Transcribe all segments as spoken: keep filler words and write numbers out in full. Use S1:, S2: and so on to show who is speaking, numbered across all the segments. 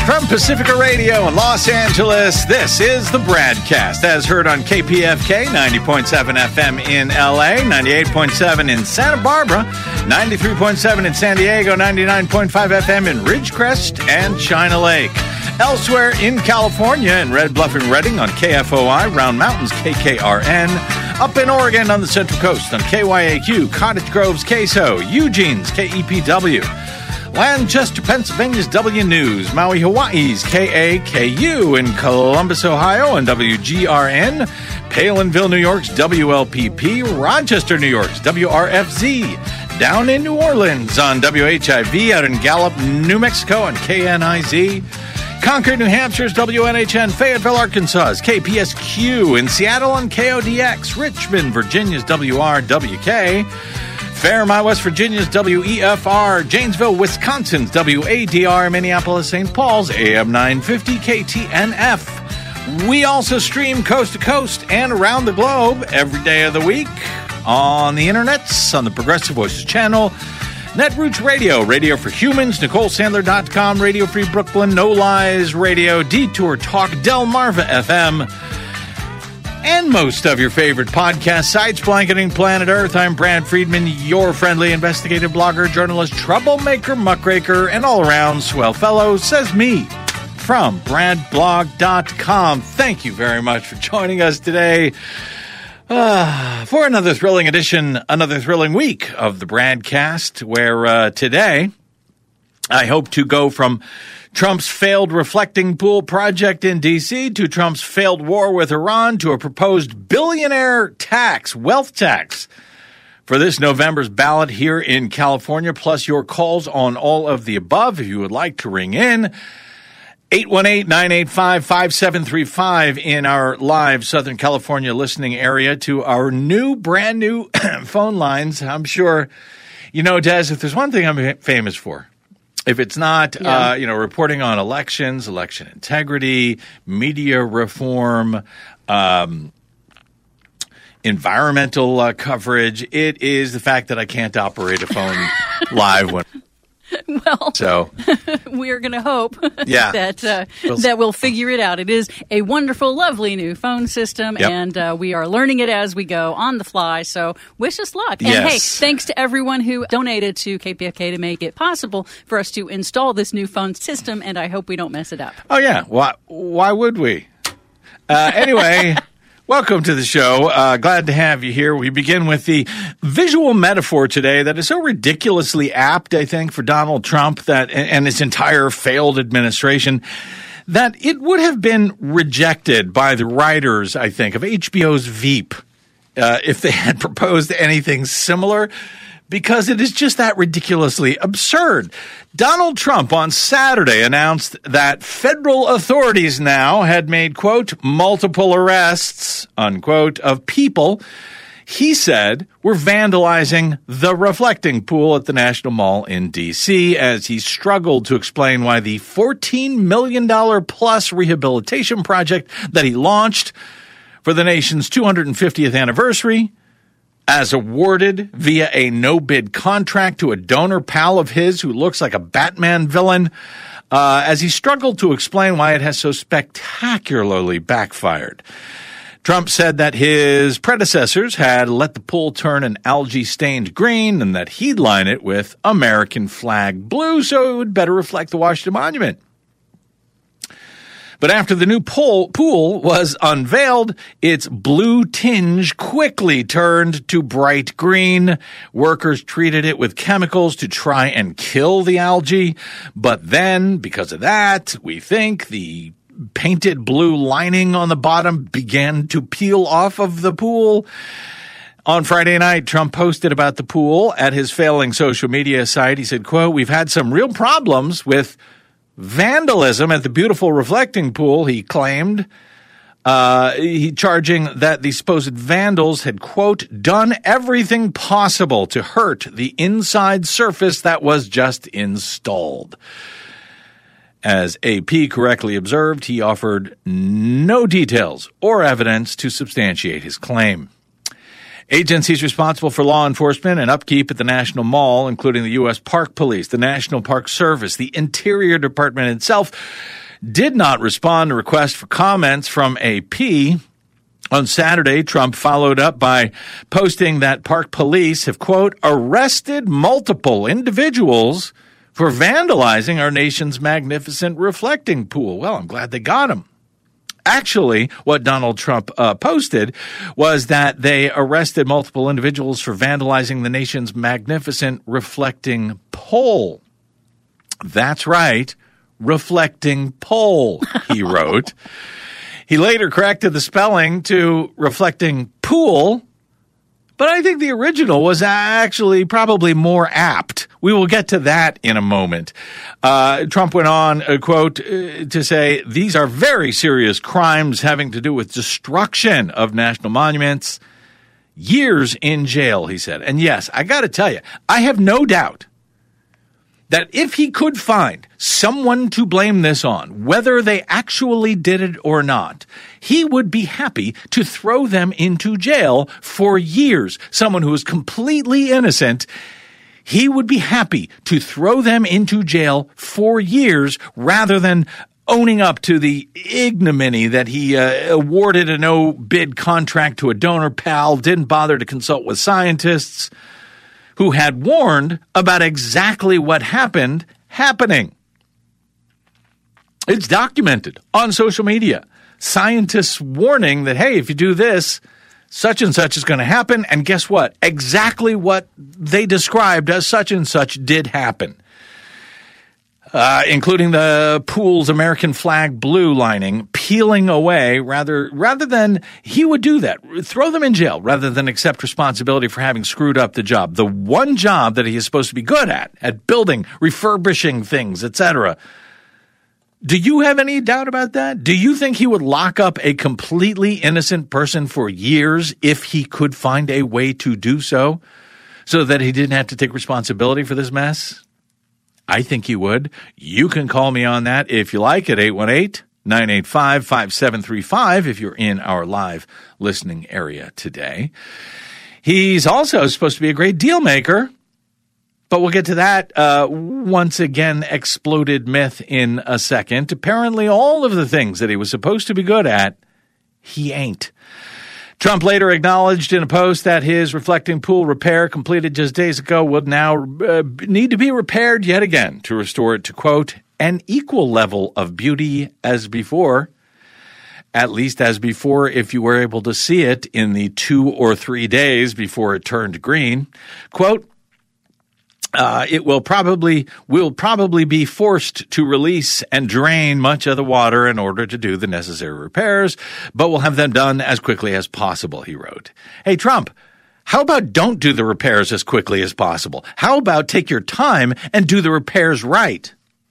S1: From Pacifica Radio in Los Angeles, this is the BradCast, as heard on K P F K ninety point seven F M in L A, ninety-eight point seven in Santa Barbara, ninety-three point seven in San Diego, ninety-nine point five F M in Ridgecrest and China Lake. Elsewhere in California, in Red Bluff and Redding on K F O I, Round Mountains K K R N, up in Oregon on the Central Coast on K Y A Q, Cottage Grove's K S O, Eugene's K E P W, Lancaster, Pennsylvania's W News, Maui, Hawaii's K A K U, in Columbus, Ohio on W G R N, Palinville, New York's W L P P, Rochester, New York's W R F Z, down in New Orleans on W H I V, out in Gallup, New Mexico on K N I Z, Concord, New Hampshire's W N H N, Fayetteville, Arkansas's K P S Q, in Seattle on K O D X, Richmond, Virginia's W R W K, Fairmont, West Virginia's W E F R, Janesville, Wisconsin's W A D R, Minneapolis, Saint Paul's A M nine fifty K T N F. We also stream coast to coast and around the globe every day of the week on the internets, on the Progressive Voices channel, Netroots Radio, Radio for Humans, Nicole Sandler dot com, Radio Free Brooklyn, No Lies Radio, Detour Talk, Delmarva F M, and most of your favorite podcast sites, blanketing planet Earth. I'm Brad Friedman, your friendly investigative blogger, journalist, troublemaker, muckraker, and all-around swell fellow, says me, from brad blog dot com. Thank you very much for joining us today uh, for another thrilling edition, another thrilling week of the BradCast, where uh, today I hope to go from Trump's failed reflecting pool project in D C to Trump's failed war with Iran to a proposed billionaire tax, wealth tax, for this November's ballot here in California, plus your calls on all of the above if you would like to ring in. eight one eight, nine eight five, five seven three five in our live Southern California listening area, to our new, brand new phone lines. I'm sure, you know, Des, if there's one thing I'm famous for, if it's not, yeah. uh, you know, reporting on elections, election integrity, media reform, um, environmental uh, coverage, it is the fact that I can't operate a phone live when.
S2: Well,
S1: so
S2: we're going to hope
S1: yeah.
S2: that uh, we'll, that we'll figure it out. It is a wonderful, lovely new phone system,
S1: yep.
S2: and uh, we are learning it as we go on the fly. So wish us luck. And
S1: yes.
S2: hey, thanks to everyone who donated to K P F K to make it possible for us to install this new phone system, and I hope we don't mess it up.
S1: Oh, yeah. Why, why would we? Uh, anyway... Welcome to the show. Uh, glad to have you here. We begin with the visual metaphor today that is so ridiculously apt, I think, for Donald Trump that and his entire failed administration, that it would have been rejected by the writers, I think, of H B O's Veep uh, if they had proposed anything similar, because it is just that ridiculously absurd. Donald Trump on Saturday announced that federal authorities now had made, quote, multiple arrests, unquote, of people he said were vandalizing the reflecting pool at the National Mall in D C, as he struggled to explain why the fourteen million dollars plus rehabilitation project that he launched for the nation's two hundred fiftieth anniversary, as awarded via a no-bid contract to a donor pal of his who looks like a Batman villain, uh, as he struggled to explain why it has so spectacularly backfired. Trump said that his predecessors had let the pool turn an algae-stained green and that he'd line it with American flag blue so it would better reflect the Washington Monument. But after the new pool, pool was unveiled, its blue tinge quickly turned to bright green. Workers treated it with chemicals to try and kill the algae. But then, because of that, we think the painted blue lining on the bottom began to peel off of the pool. On Friday night, Trump posted about the pool at his failing social media site. He said, quote, "We've had some real problems with vandalism at the beautiful reflecting pool," he claimed. Uh, he charging that the supposed vandals had, quote, "done everything possible to hurt the inside surface that was just installed." As A P correctly observed, he offered no details or evidence to substantiate his claim. Agencies responsible for law enforcement and upkeep at the National Mall, including the U S Park Police, the National Park Service, the Interior Department itself, did not respond to requests for comments from A P. On Saturday, Trump followed up by posting that park police have, quote, arrested multiple individuals for vandalizing our nation's magnificent reflecting pool. Well, I'm glad they got him. Actually, what Donald Trump uh, posted was that they arrested multiple individuals for vandalizing the nation's magnificent reflecting pole. That's right, reflecting pole, he wrote. He later corrected the spelling to reflecting pool, but I think the original was actually probably more apt. We will get to that in a moment. Uh, Trump went on, uh, quote, uh, to say, these are very serious crimes having to do with destruction of national monuments. Years in jail, he said. And yes, I got to tell you, I have no doubt that if he could find someone to blame this on, whether they actually did it or not, he would be happy to throw them into jail for years. Someone who is completely innocent, he would be happy to throw them into jail for years rather than owning up to the ignominy that he uh, awarded a no-bid contract to a donor pal, didn't bother to consult with scientists who had warned about exactly what happened happening. It's documented on social media. Scientists warning that, hey, if you do this, such and such is going to happen. And guess what? Exactly what they described as such and such did happen. Uh, including the pool's American flag blue lining peeling away rather rather than he would do that, throw them in jail rather than accept responsibility for having screwed up the job. The one job that he is supposed to be good at, at building, refurbishing things, et cetera. Do you have any doubt about that? Do you think he would lock up a completely innocent person for years if he could find a way to do so, so that he didn't have to take responsibility for this mess? I think he would. You can call me on that if you like at eight one eight, nine eight five, five seven three five if you're in our live listening area today. He's also supposed to be a great deal maker, but we'll get to that uh, once again exploded myth in a second. Apparently all of the things that he was supposed to be good at, he ain't. Trump later acknowledged in a post that his reflecting pool repair completed just days ago would now uh, need to be repaired yet again to restore it to, quote, an equal level of beauty as before, at least as before if you were able to see it in the two or three days before it turned green. Quote, Uh, it will probably will probably be forced to release and drain much of the water in order to do the necessary repairs, but we'll have them done as quickly as possible, he wrote. Hey, Trump, how about don't do the repairs as quickly as possible? How about take your time and do the repairs right?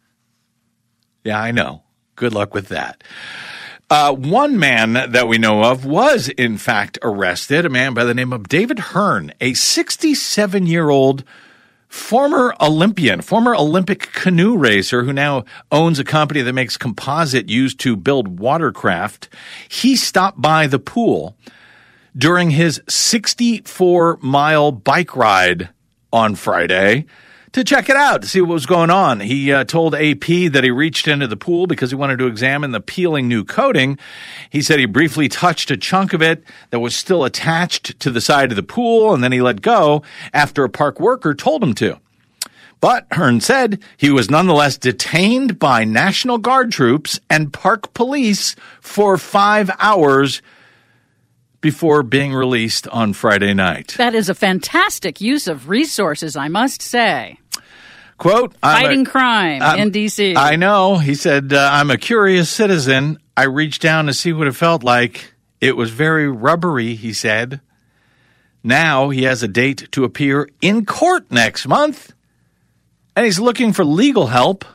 S1: Yeah, I know. Good luck with that. Uh, one man that we know of was, in fact, arrested, a man by the name of David Hearn, a sixty-seven-year-old former Olympian, former Olympic canoe racer who now owns a company that makes composite used to build watercraft. He stopped by the pool during his sixty-four mile bike ride on Friday to check it out, to see what was going on. He uh, told A P that he reached into the pool because he wanted to examine the peeling new coating. He said he briefly touched a chunk of it that was still attached to the side of the pool, and then he let go after a park worker told him to. But Hearn said he was nonetheless detained by National Guard troops and park police for five hours before being released on Friday night.
S2: That is a fantastic use of resources, I must say.
S1: Quote,
S2: Fighting
S1: a,
S2: crime
S1: I'm,
S2: in D C
S1: I know. He said, uh, I'm a curious citizen. I reached down to see what it felt like. It was very rubbery, he said. Now he has a date to appear in court next month, and he's looking for legal help.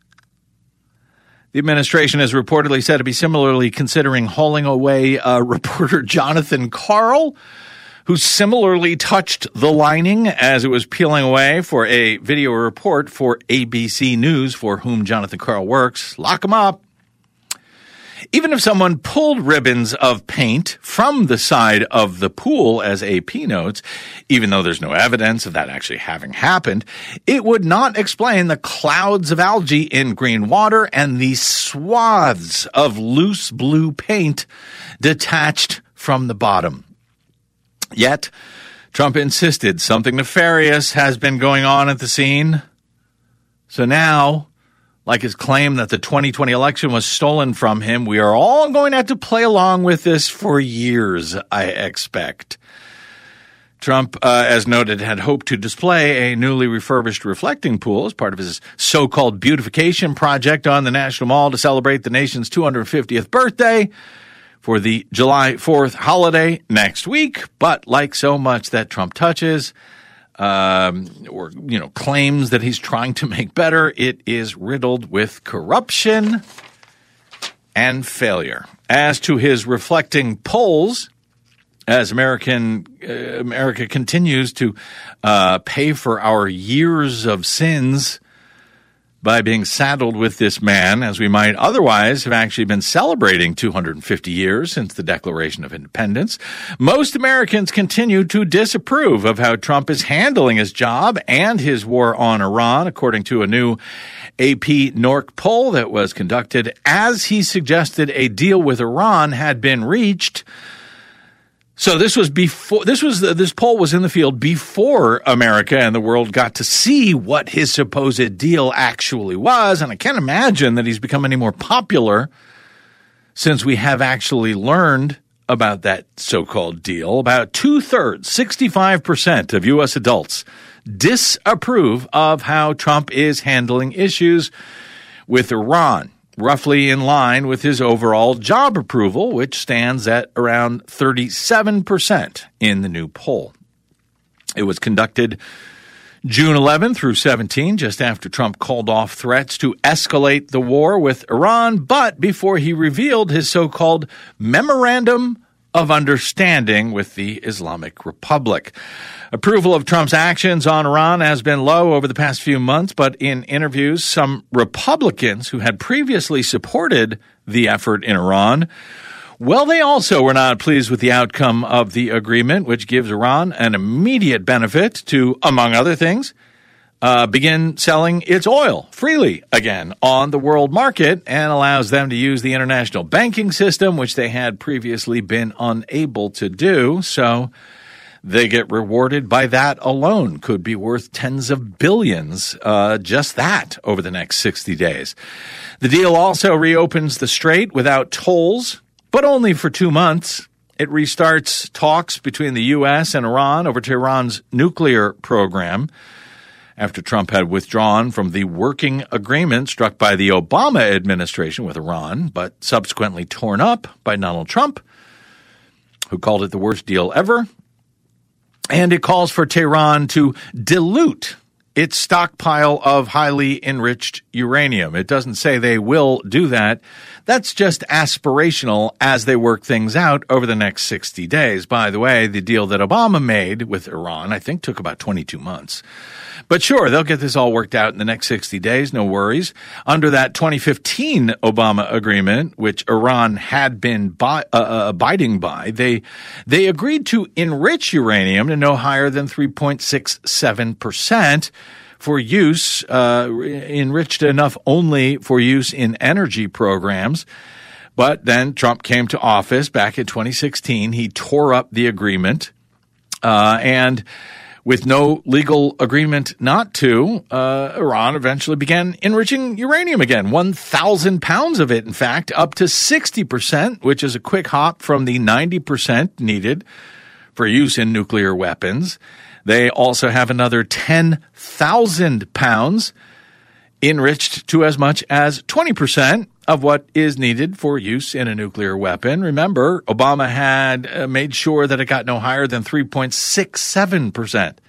S1: The administration is reportedly said to be similarly considering hauling away uh, reporter Jonathan Karl, who similarly touched the lining as it was peeling away for a video report for A B C News, for whom Jonathan Karl works. Lock him up. Even if someone pulled ribbons of paint from the side of the pool, as A P notes, even though there's no evidence of that actually having happened, it would not explain the clouds of algae in green water and the swaths of loose blue paint detached from the bottom. Yet, Trump insisted something nefarious has been going on at the scene. So now, like his claim that the twenty twenty election was stolen from him, we are all going to have to play along with this for years, I expect. Trump, uh, as noted, had hoped to display a newly refurbished reflecting pool as part of his so-called beautification project on the National Mall to celebrate the nation's two hundred fiftieth birthday for the July fourth holiday next week. But like so much that Trump touches, Um, or, you know, claims that he's trying to make better, it is riddled with corruption and failure. As to his reflecting polls, as American uh, America continues to uh, pay for our years of sins by being saddled with this man, as we might otherwise have actually been celebrating two hundred fifty years since the Declaration of Independence, most Americans continue to disapprove of how Trump is handling his job and his war on Iran, according to a new A P N O R C poll that was conducted as he suggested a deal with Iran had been reached. So this was before, this was, this poll was in the field before America and the world got to see what his supposed deal actually was. And I can't imagine that he's become any more popular since we have actually learned about that so-called deal. About two-thirds, sixty-five percent of U S adults disapprove of how Trump is handling issues with Iran, roughly in line with his overall job approval, which stands at around thirty-seven percent in the new poll. It was conducted June eleventh through seventeenth, just after Trump called off threats to escalate the war with Iran, but before he revealed his so-called Memorandum of Understanding with the Islamic Republic. Approval of Trump's actions on Iran has been low over the past few months, but in interviews, some Republicans who had previously supported the effort in Iran, well, they also were not pleased with the outcome of the agreement, which gives Iran an immediate benefit to, among other things, uh, begin selling its oil freely again on the world market and allows them to use the international banking system, which they had previously been unable to do. So they get rewarded by that alone. Could be worth tens of billions, uh, just that over the next sixty days. The deal also reopens the strait without tolls, but only for two months. It restarts talks between the U S and Iran over Tehran's nuclear program after Trump had withdrawn from the working agreement struck by the Obama administration with Iran, but subsequently torn up by Donald Trump, who called it the worst deal ever. And it calls for Tehran to dilute its stockpile of highly enriched uranium. It doesn't say they will do that. That's just aspirational as they work things out over the next sixty days. By the way, the deal that Obama made with Iran, I think, took about twenty-two months. But sure, they'll get this all worked out in the next sixty days, no worries. Under that twenty fifteen Obama agreement, which Iran had been by, uh, abiding by, they they agreed to enrich uranium to no higher than three point six seven percent for use, uh, enriched enough only for use in energy programs. But then Trump came to office back in twenty sixteen. He tore up the agreement, uh, and with no legal agreement not to, uh, Iran eventually began enriching uranium again. one thousand pounds of it, in fact, up to sixty percent, which is a quick hop from the ninety percent needed for use in nuclear weapons. They also have another ten thousand pounds enriched to as much as twenty percent of what is needed for use in a nuclear weapon. Remember, Obama had uh, made sure that it got no higher than three point six seven percent.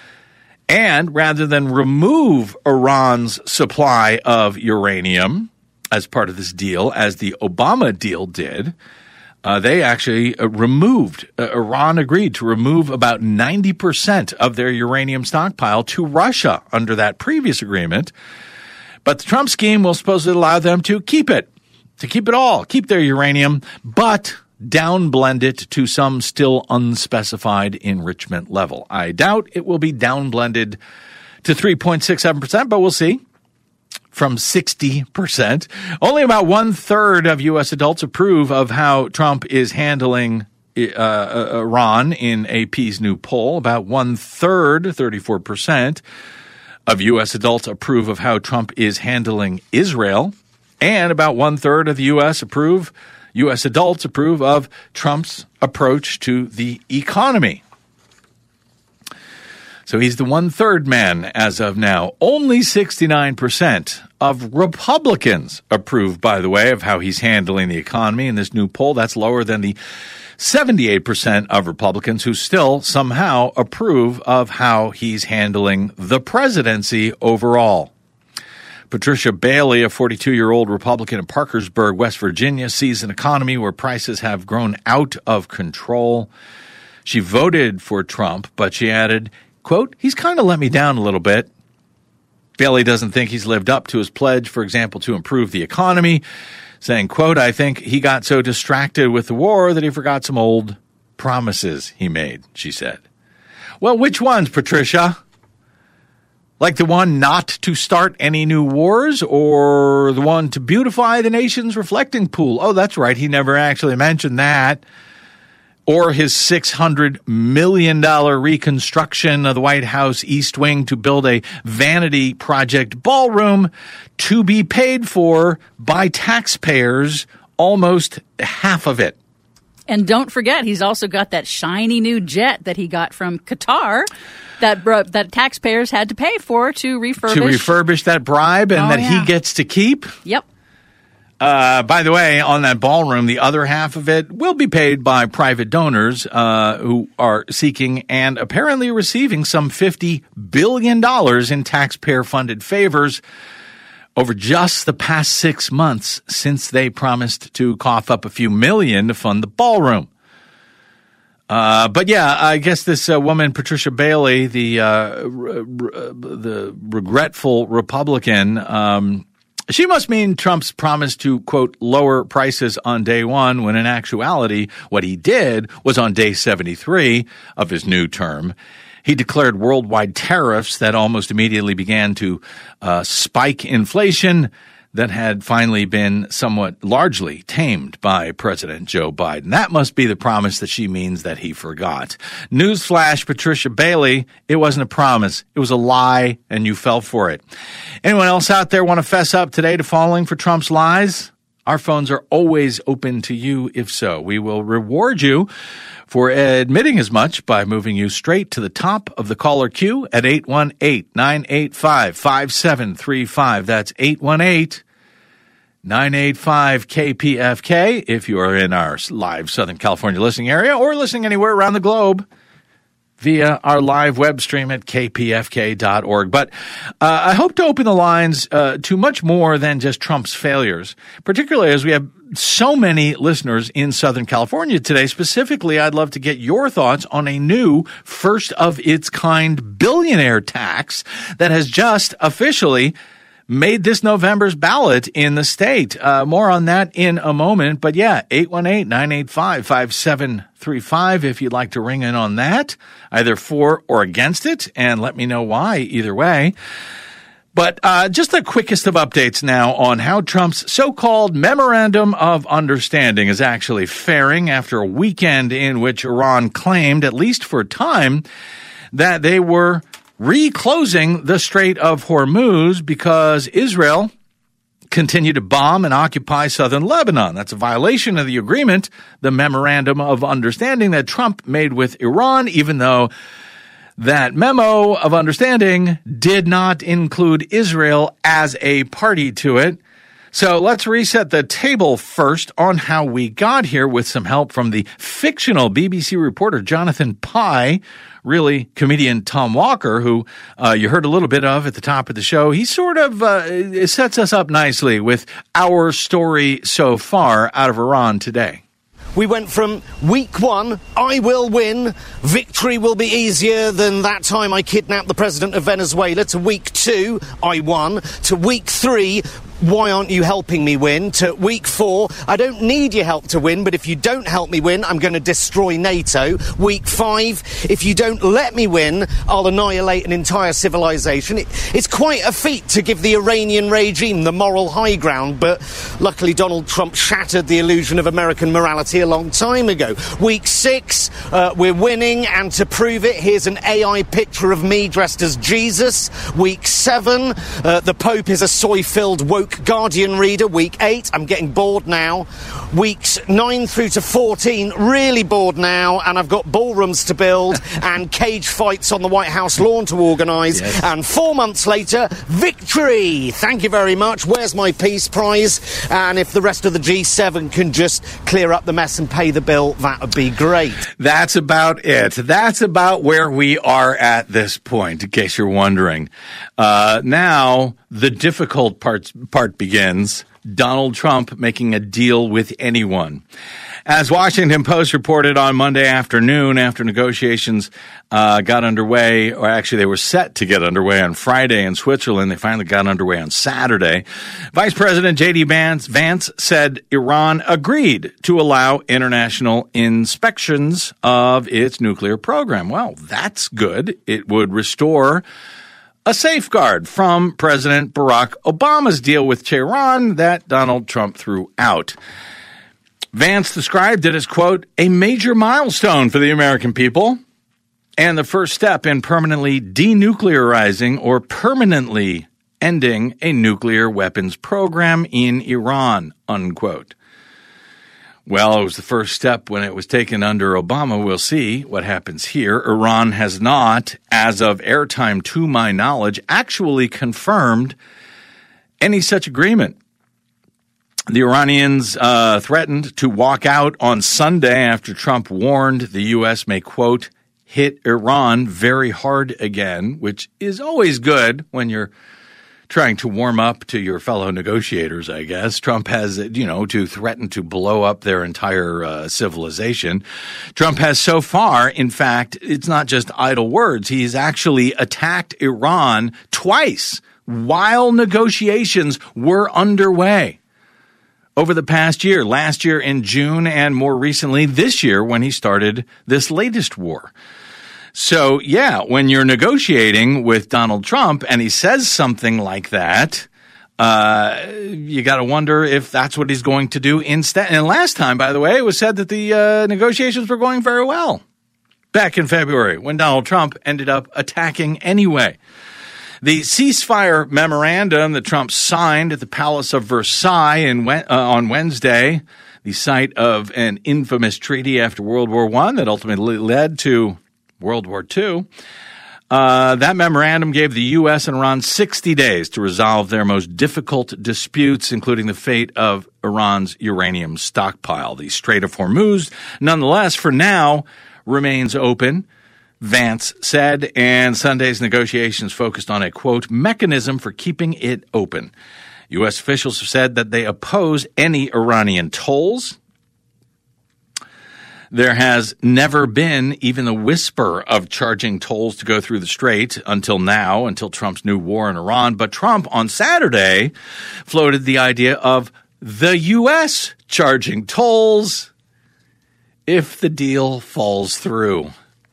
S1: And rather than remove Iran's supply of uranium as part of this deal, as the Obama deal did, uh, they actually uh, removed, uh, Iran agreed to remove about ninety percent of their uranium stockpile to Russia under that previous agreement. But the Trump scheme will supposedly allow them to keep it. to keep it all, keep their uranium, but downblend it to some still unspecified enrichment level. I doubt it will be downblended to three point six seven percent, but we'll see. From sixty percent. Only about one-third of U S adults approve of how Trump is handling uh, Iran in A P's new poll. About one-third, thirty-four percent, of U S adults approve of how Trump is handling Israel. And about one-third of the U S approve, U S adults approve of Trump's approach to the economy. So he's the one-third man as of now. Only sixty-nine percent of Republicans approve, by the way, of how he's handling the economy in this new poll. That's lower than the seventy-eight percent of Republicans who still somehow approve of how he's handling the presidency overall. Patricia Bailey, a forty-two-year-old Republican in Parkersburg, West Virginia, sees an economy where prices have grown out of control. She voted for Trump, but she added, quote, he's kind of let me down a little bit. Bailey doesn't think he's lived up to his pledge, for example, to improve the economy, saying, quote, I think he got so distracted with the war that he forgot some old promises he made, she said. Well, which ones, Patricia? Like the one not to start any new wars, or the one to beautify the nation's reflecting pool? Oh, that's right. He never actually mentioned that. Or his six hundred million dollars reconstruction of the White House East Wing to build a vanity project ballroom to be paid for by taxpayers, almost half of it.
S2: And don't forget, he's also got that shiny new jet that he got from Qatar that that taxpayers had to pay for to refurbish.
S1: To refurbish that bribe and
S2: oh,
S1: that
S2: yeah.
S1: he gets to keep?
S2: Yep.
S1: Uh, by the way, on that ballroom, the other half of it will be paid by private donors uh, who are seeking and apparently receiving some fifty billion dollars in taxpayer-funded favors over just the past six months since they promised to cough up a few million to fund the ballroom. Uh, but yeah, I guess this uh, woman, Patricia Bailey, the uh, re- re- the regretful Republican, um, she must mean Trump's promise to, quote, lower prices on day one, when in actuality, what he did was on day seventy-three of his new term. He declared worldwide tariffs that almost immediately began to uh, spike inflation that had finally been somewhat largely tamed by President Joe Biden. That must be the promise that she means that he forgot. Newsflash, Patricia Bailey, it wasn't a promise. It was a lie, and you fell for it. Anyone else out there want to fess up today to falling for Trump's lies? Our phones are always open to you if so. We will reward you for admitting as much by moving you straight to the top of the caller queue at eight one eight, nine eight five, five seven three five. That's eight one eight, nine eight five, K P F K if you are in our live Southern California listening area or listening anywhere around the globe via our live web stream at k p f k dot org. But uh, I hope to open the lines uh, to much more than just Trump's failures, particularly as we have so many listeners in Southern California today. Specifically, I'd love to get your thoughts on a new first-of-its-kind billionaire tax that has just officially made this November's ballot in the state. Uh, more on that in a moment. But yeah, eight one eight, nine eight five, five seven three five if you'd like to ring in on that, either for or against it, and let me know why either way. But uh, just the quickest of updates now on how Trump's so-called Memorandum of Understanding is actually faring after a weekend in which Iran claimed, at least for a time, that they were reclosing the Strait of Hormuz because Israel continued to bomb and occupy southern Lebanon. That's a violation of the agreement, the Memorandum of Understanding that Trump made with Iran, even though that memo of understanding did not include Israel as a party to it. So let's reset the table first on how we got here with some help from the fictional B B C reporter Jonathan Pie, really comedian Tom Walker, who uh, you heard a little bit of at the top of the show. He sort of uh, sets us up nicely with our story so far out of Iran today.
S3: We went from week one, I will win, victory will be easier than that time I kidnapped the president of Venezuela, to week two, I won, to week three, why aren't you helping me win, to week four, I don't need your help to win, but if you don't help me win, I'm going to destroy NATO. Week five, if you don't let me win, I'll annihilate an entire civilization. It, it's quite a feat to give the Iranian regime the moral high ground, but luckily Donald Trump shattered the illusion of American morality a long time ago. Week six, uh, we're winning, and to prove it, here's an A I picture of me dressed as Jesus. Week seven, uh, the Pope is a soy-filled woke Guardian reader. Week eight, I'm getting bored now. Weeks nine through to fourteen, really bored now, and I've got ballrooms to build and cage fights on the White House lawn to organise. Yes. And four months later, victory! Thank you very much. Where's my Peace Prize? And if the rest of the G seven can just clear up the mess and pay the bill, that would be great.
S1: That's about it. That's about where we are at this point, in case you're wondering. Uh, now, the difficult part, part begins. Donald Trump making a deal with anyone. As Washington Post reported on Monday afternoon, after negotiations uh, got underway, or actually they were set to get underway on Friday in Switzerland, they finally got underway on Saturday. Vice President J D Vance, Vance said Iran agreed to allow international inspections of its nuclear program. Well, that's good. It would restore a safeguard from President Barack Obama's deal with Tehran that Donald Trump threw out. Vance described it as, quote, a major milestone for the American people and the first step in permanently denuclearizing or permanently ending a nuclear weapons program in Iran, unquote. Well, it was the first step when it was taken under Obama. We'll see what happens here. Iran has not, as of airtime to my knowledge, actually confirmed any such agreement. The Iranians uh, threatened to walk out on Sunday after Trump warned the U S may, quote, hit Iran very hard again, which is always good when you're trying to warm up to your fellow negotiators, I guess. Trump has, you know, to threaten to blow up their entire uh, civilization. Trump has so far, in fact, it's not just idle words. He's actually attacked Iran twice while negotiations were underway over the past year, last year in June, and more recently this year when he started this latest war. So, yeah, when you're negotiating with Donald Trump and he says something like that, uh, you got to wonder if that's what he's going to do instead. And last time, by the way, it was said that the uh, negotiations were going very well back in February when Donald Trump ended up attacking anyway. The ceasefire memorandum that Trump signed at the Palace of Versailles in, uh, on Wednesday, the site of an infamous treaty after World War One that ultimately led to World War Two, uh, that memorandum gave the U S and Iran sixty days to resolve their most difficult disputes, including the fate of Iran's uranium stockpile. The Strait of Hormuz, nonetheless, for now, remains open, Vance said, and Sunday's negotiations focused on a, quote, mechanism for keeping it open. U S officials have said that they oppose any Iranian tolls. There has never been even the whisper of charging tolls to go through the strait until now, until Trump's new war in Iran. But Trump on Saturday floated the idea of the U S charging tolls if the deal falls through.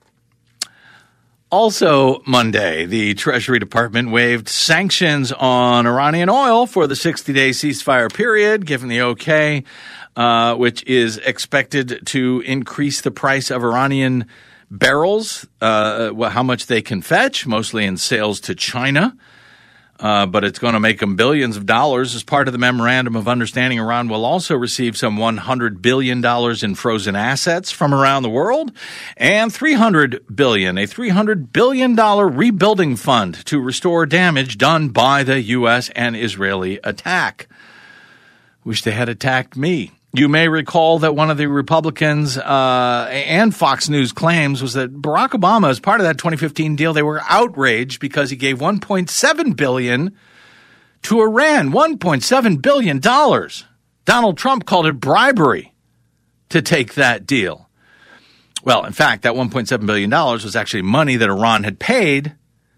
S1: Also Monday, the Treasury Department waived sanctions on Iranian oil for the sixty-day ceasefire period, given the okay, uh, which is expected to increase the price of Iranian barrels, uh, how much they can fetch, mostly in sales to China. Uh, but it's going to make them billions of dollars. As part of the Memorandum of Understanding, Iran will also receive some one hundred billion dollars in frozen assets from around the world and three hundred billion dollars, a three hundred billion dollars rebuilding fund to restore damage done by the U S and Israeli attack. Wish they had attacked me. You may recall that one of the Republicans uh, and Fox News claims was that Barack Obama, as part of that twenty fifteen deal, they were outraged because he gave one point seven billion dollars to Iran. one point seven billion dollars. Donald Trump called it bribery to take that deal. Well, in fact, that one point seven billion dollars was actually money that Iran had paid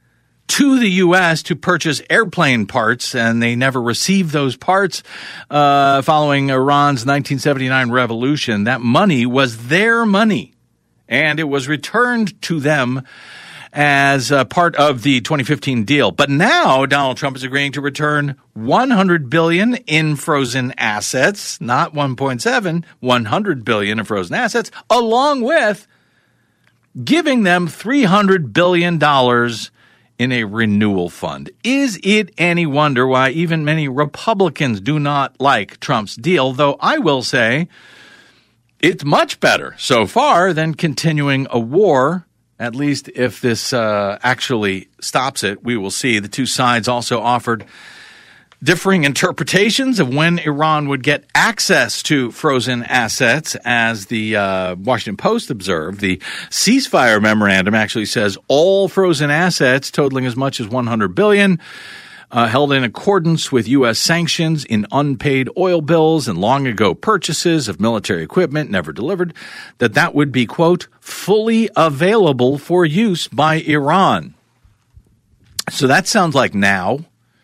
S1: to the U S to purchase airplane parts, and they never received those parts uh, following Iran's nineteen seventy-nine revolution. That money was their money, and it was returned to them as a part of the twenty fifteen deal. But now Donald Trump is agreeing to return one hundred billion dollars in frozen assets, not one point seven, one hundred billion dollars in frozen assets, along with giving them three hundred billion dollars in a renewal fund. Is it any wonder why even many Republicans do not like Trump's deal? Though I will say it's much better so far than continuing a war. At least if this uh, actually stops it, we will see. The two sides also offered differing interpretations of when Iran would get access to frozen assets. As the uh, Washington Post observed, the ceasefire memorandum actually says all frozen assets totaling as much as one hundred billion dollars uh, held in accordance with U S sanctions in unpaid oil bills and long ago purchases of military equipment never delivered, that that would be, quote, fully available for use by Iran. So that sounds like now.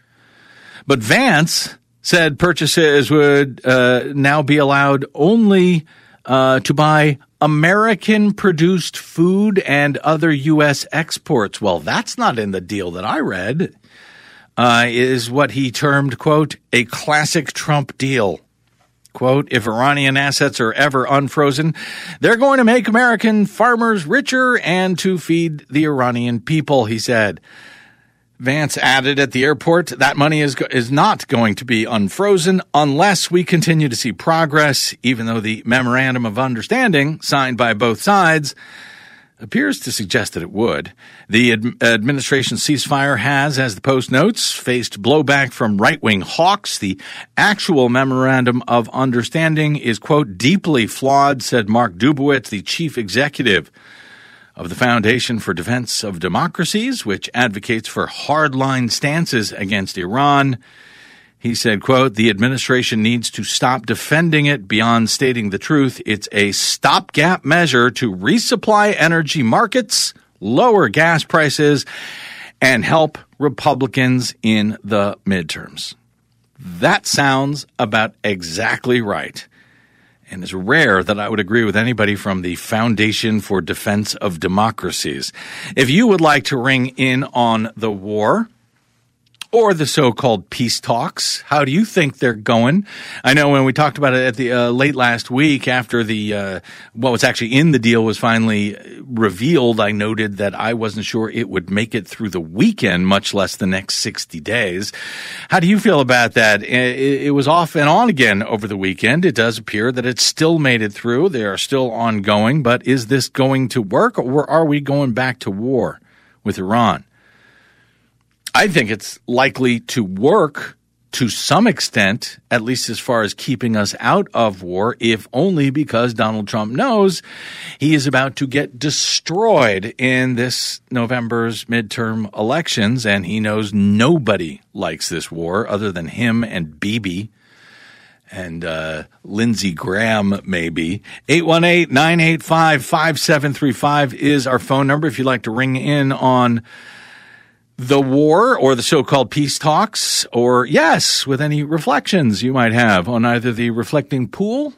S1: But Vance said purchases would uh, now be allowed only uh, to buy American-produced food and other U S exports. Well, that's not in the deal that I read. Uh, is what he termed, quote, a classic Trump deal. Quote, if Iranian assets are ever unfrozen, they're going to make American farmers richer and to feed the Iranian people, he said. Vance added at the airport, that money is is not going to be unfrozen unless we continue to see progress, even though the memorandum of understanding signed by both sides appears to suggest that it would. The ad- administration's ceasefire has, as the Post notes, faced blowback from right-wing hawks. The actual memorandum of understanding is, quote, deeply flawed, said Mark Dubowitz, the chief executive of the Foundation for Defense of Democracies, which advocates for hardline stances against Iran. He said, quote, the administration needs to stop defending it beyond stating the truth. It's a stopgap measure to resupply energy markets, lower gas prices, and help Republicans in the midterms. That sounds about exactly right. And it's rare that I would agree with anybody from the Foundation for Defense of Democracies. If you would like to ring in on the war or the so-called peace talks, how do you think they're going? I know when we talked about it at the uh, late last week after the uh, what was actually in the deal was finally revealed, I noted that I wasn't sure it would make it through the weekend, much less the next sixty days. How do you feel about that? It, it was off and on again over the weekend. It does appear that it still made it through. They are still ongoing, but is this going to work, or are we going back to war with Iran? I think it's likely to work to some extent, at least as far as keeping us out of war, if only because Donald Trump knows he is about to get destroyed in this November's midterm elections, and he knows nobody likes this war other than him and Bibi and uh, Lindsey Graham, maybe. eight one eight, nine eight five, five seven three five is our phone number if you'd like to ring in on the war or the so-called peace talks, or, yes, with any reflections you might have on either the reflecting pool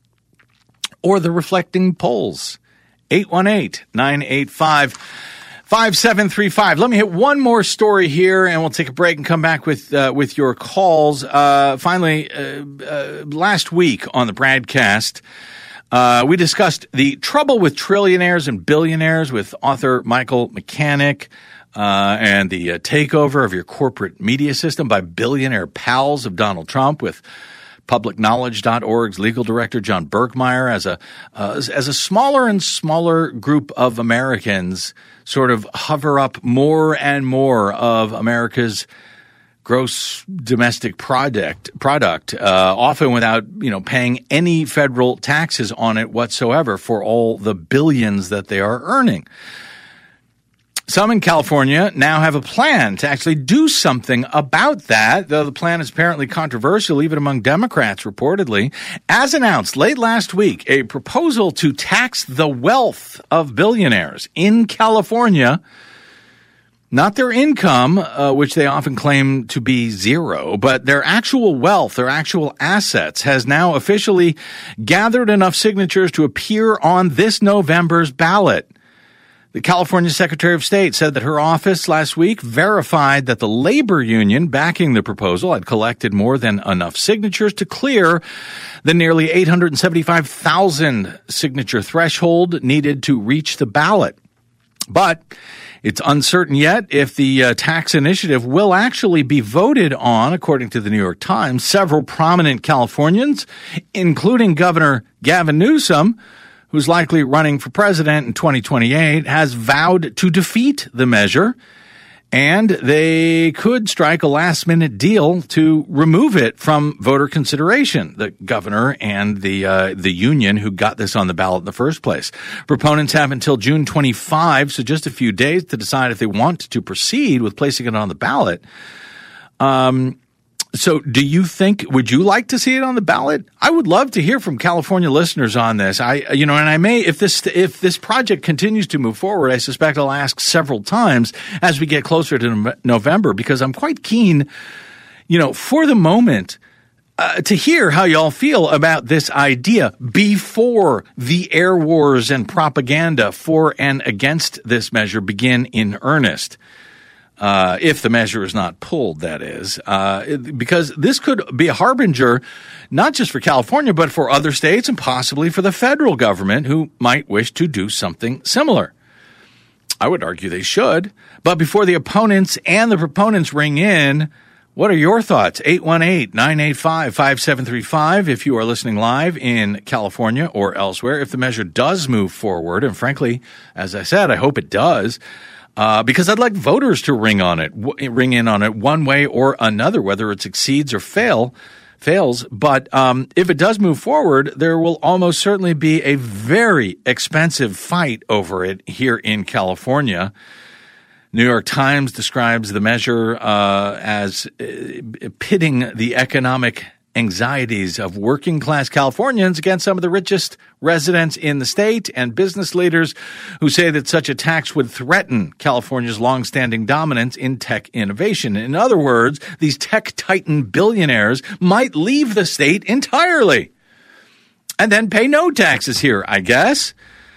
S1: or the reflecting polls. eight one eight, nine eight five, five seven three five. Let me hit one more story here, and we'll take a break and come back with uh, with your calls. Uh, finally, uh, uh, last week on the Bradcast, uh, we discussed the trouble with trillionaires and billionaires with author Michael Mechanic. Uh, and the uh, takeover of your corporate media system by billionaire pals of Donald Trump, with public knowledge dot org's legal director John Berkmeyer, as a uh, as, as a smaller and smaller group of Americans sort of hover up more and more of America's gross domestic product, product, uh, often without, you know, paying any federal taxes on it whatsoever for all the billions that they are earning. Some in California now have a plan to actually do something about that, though the plan is apparently controversial, even among Democrats, reportedly. As announced late last week, a proposal to tax the wealth of billionaires in California Not their income, uh, which they often claim to be zero, but their actual wealth, their actual assets, has now officially gathered enough signatures to appear on this November's ballot. The California Secretary of State said that her office last week verified that the labor union backing the proposal had collected more than enough signatures to clear the nearly eight hundred seventy-five thousand signature threshold needed to reach the ballot. But it's uncertain yet if the uh, tax initiative will actually be voted on, according to the New York Times. Several prominent Californians, including Governor Gavin Newsom, who's likely running for president in twenty twenty-eight, has vowed to defeat the measure, and they could strike a last-minute deal to remove it from voter consideration, the governor and the uh, the union who got this on the ballot in the first place. Proponents have until June twenty-fifth, so just a few days, to decide if they want to proceed with placing it on the ballot. Um. So do you think, would you like to see it on the ballot? I would love to hear from California listeners on this. I, you know, and I may, if this, if this project continues to move forward, I suspect I'll ask several times as we get closer to November, because I'm quite keen, you know, for the moment, uh, to hear how y'all feel about this idea before the air wars and propaganda for and against this measure begin in earnest. Uh, if the measure is not pulled, that is, uh, because this could be a harbinger, not just for California, but for other states and possibly for the federal government who might wish to do something similar. I would argue they should. But before the opponents and the proponents ring in, what are your thoughts? eight one eight, nine eight five, five seven three five if you are listening live in California or elsewhere. If the measure does move forward, and frankly, as I said, I hope it does, Uh, because I'd like voters to ring on it, w- ring in on it one way or another, whether it succeeds or fail, fails. But um, if it does move forward, there will almost certainly be a very expensive fight over it here in California. New York Times describes the measure uh, as uh, pitting the economic anxieties of working-class Californians against some of the richest residents in the state and business leaders who say that such a tax would threaten California's long-standing dominance in tech innovation. In other words, these tech titan billionaires might leave the state entirely and then pay no taxes here, I guess.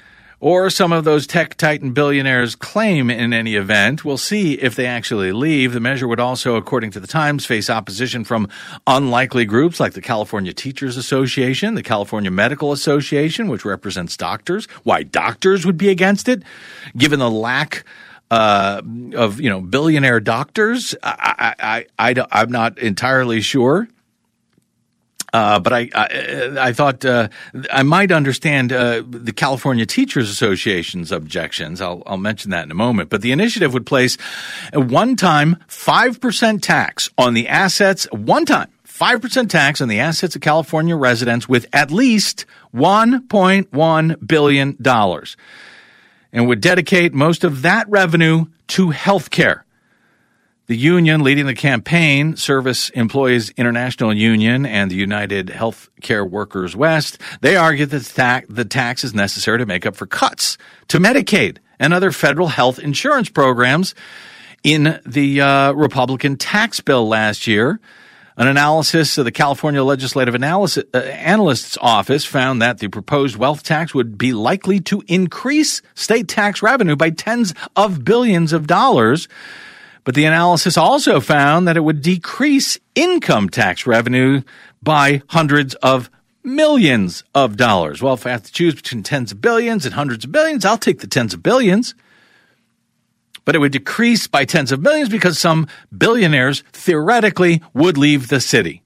S1: Or some of those tech titan billionaires claim in any event. We'll see if they actually leave. The measure would also, according to the Times, face opposition from unlikely groups like the California Teachers Association, the California Medical Association, which represents doctors. Why doctors would be against it, given the lack uh, of, you know, billionaire doctors? I, I, I, I, I'm not entirely sure. Uh, but I, I, I thought uh, I might understand uh, the California Teachers Association's objections. I'll, I'll mention that in a moment. But the initiative would place a one-time five percent tax on the assets, one-time five percent tax on the assets of California residents with at least one point one billion dollars, and would dedicate most of that revenue to health care. The union leading the campaign, Service Employees International Union and the United Healthcare Workers West, they argue that the tax, the tax is necessary to make up for cuts to Medicaid and other federal health insurance programs in the uh, Republican tax bill last year. An analysis of the California Legislative Analysis, uh, Analyst's Office found that the proposed wealth tax would be likely to increase state tax revenue by tens of billions of dollars. But the analysis also found that it would decrease income tax revenue by hundreds of millions of dollars. Well, if I have to choose between tens of billions and hundreds of billions, I'll take the tens of billions. But it would decrease by tens of millions because some billionaires theoretically would leave the city.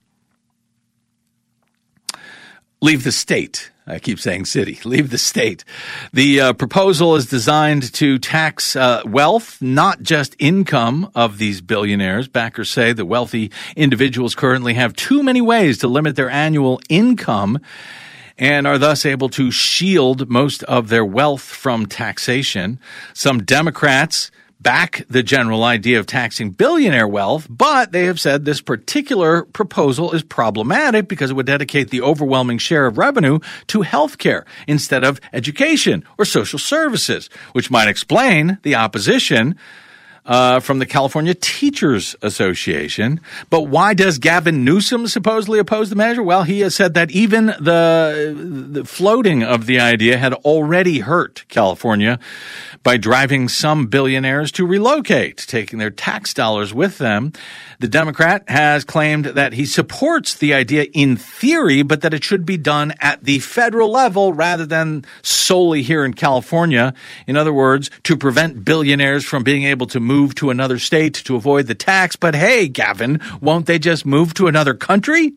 S1: Leave the state. I keep saying city. Leave the state. The uh, proposal is designed to tax uh, wealth, not just income of these billionaires. Backers say that wealthy individuals currently have too many ways to limit their annual income and are thus able to shield most of their wealth from taxation. Some Democrats back the general idea of taxing billionaire wealth, but they have said this particular proposal is problematic because it would dedicate the overwhelming share of revenue to health care instead of education or social services, which might explain the opposition. uh, from the California Teachers Association. But why does Gavin Newsom supposedly oppose the measure? Well, he has said that even the, the floating of the idea had already hurt California by driving some billionaires to relocate, taking their tax dollars with them. The Democrat has claimed that he supports the idea in theory, but that it should be done at the federal level rather than solely here in California. In other words, to prevent billionaires from being able to move to another state to avoid the tax. But hey, Gavin, won't they just move to another country?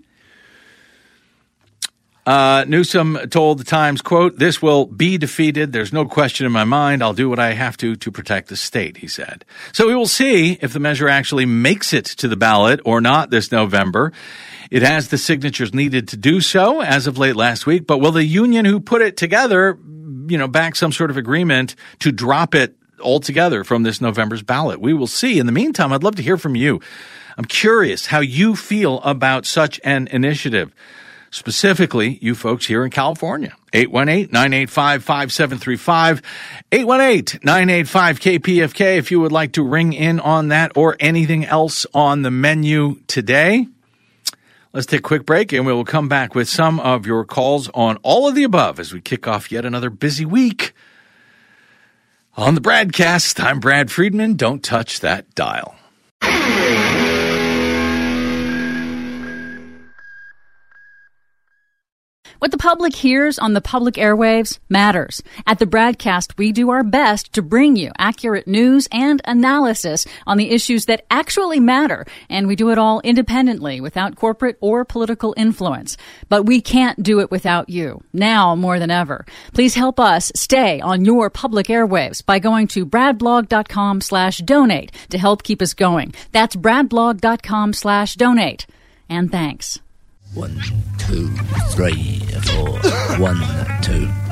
S1: Uh, Newsom told the Times, quote, "This will be defeated. There's no question in my mind. I'll do what I have to to protect the state," he said. So we will see if the measure actually makes it to the ballot or not this November. It has the signatures needed to do so as of late last week. But will the union who put it together, you know, back some sort of agreement to drop it altogether from this November's ballot? We will see. In the meantime, I'd love to hear from you. I'm curious how you feel about such an initiative. Specifically, you folks here in California. eight one eight, nine eight five, five seven three five. eight one eight, nine eight five, K P F K if you would like to ring in on that or anything else on the menu today. Let's take a quick break and we will come back with some of your calls on all of the above as we kick off yet another busy week on the Bradcast. I'm Brad Friedman. Don't touch that dial.
S2: What the public hears on the public airwaves matters. At the Bradcast, we do our best to bring you accurate news and analysis on the issues that actually matter, and we do it all independently without corporate or political influence. But we can't do it without you, now more than ever. Please help us stay on your public airwaves by going to bradblog.com slash donate to help keep us going. That's bradblog.com slash donate. And thanks.
S4: One, two, three, four. One, two.